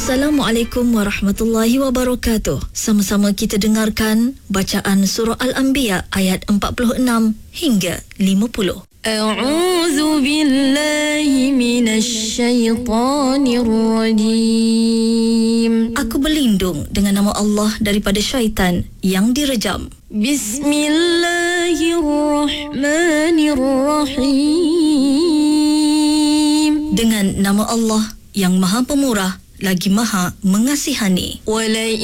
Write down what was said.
Assalamualaikum warahmatullahi wabarakatuh. Sama-sama kita dengarkan bacaan surah Al-Anbiya ayat 46 hingga 50. A'udzu billahi minasy syaithanir rajim. Aku berlindung dengan nama Allah daripada syaitan yang direjam. Bismillahirrahmanirrahim. Dengan nama Allah yang Maha Pemurah lagi Maha Mengasihani.